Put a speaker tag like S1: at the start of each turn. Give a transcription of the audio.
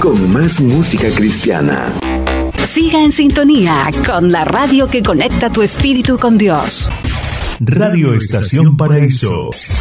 S1: con más música cristiana.
S2: Siga en sintonía con la radio que conecta tu espíritu con Dios.
S3: Radio Estación Paraíso.